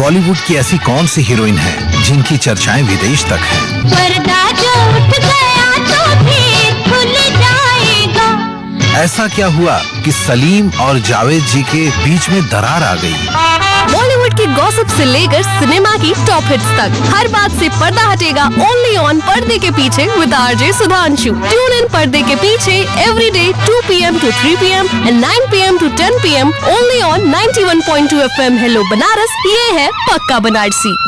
बॉलीवुड की ऐसी कौन सी हीरोइन है जिनकी चर्चाएं विदेश तक हैं? पर्दा जो उठ गया तो फिर खुल जाएगा। ऐसा क्या हुआ कि सलीम और जावेद जी के बीच में दरार आ गई? बॉलीवुड की गॉसिप से लेकर सिनेमा की टॉप हिट्स तक हर बात से पर्दा हटेगा ओनली ऑन पर्दे के पीछे with RJ Sudhanshu. Tune in पर्दे के पीछे every day 2 PM to 3 PM and 9 PM to 10 PM only on 91.2 FM hello Banaras. ये है पक्का बनारसी।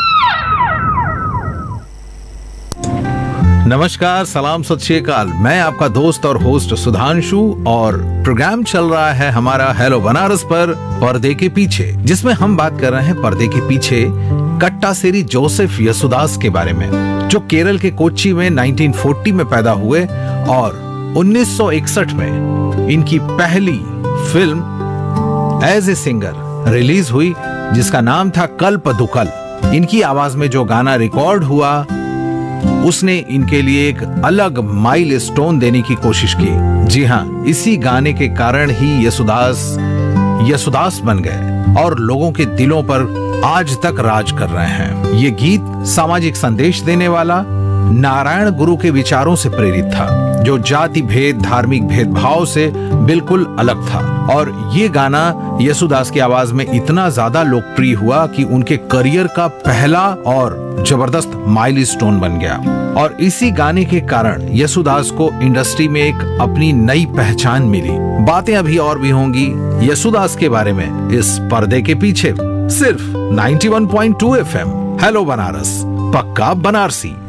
नमस्कार, सलाम, सत श्री अकाल। मैं आपका दोस्त और होस्ट सुधांशु और प्रोग्राम चल रहा है हमारा हेलो बनारस पर पर्दे के पीछे, जिसमें हम बात कर रहे हैं पर्दे के पीछे कट्टासेरी जोसेफ यसुदास के बारे में, जो केरल के कोच्चि में 1940 में पैदा हुए और 1961 में इनकी पहली film as a singer release हुई, जिसका नाम था कल्पदुकल। इनकी आवाज में जो गाना रिकॉर्ड हुआ उसने इनके लिए एक अलग माइलस्टोन देने की कोशिश की। जी हाँ, इसी गाने के कारण ही यसुदास बन गए और लोगों के दिलों पर आज तक राज कर रहे हैं। ये गीत सामाजिक संदेश देने वाला नारायण गुरु के विचारों से प्रेरित था, जो जाति भेद, धार्मिक भेदभाव से बिल्कुल अलग था। और ये गाना यसुदास की आवाज में इतना ज्यादा लोकप्रिय हुआ कि उनके करियर का पहला और जबरदस्त माइलस्टोन बन गया। और इसी गाने के कारण यसुदास को इंडस्ट्री में एक अपनी नई पहचान मिली। बातें अभी और भी होंगी यसुदास के बारे में इस पर्दे के पीछे, सिर्फ 91.2 FM हेलो बनारस, पक्का बनारसी।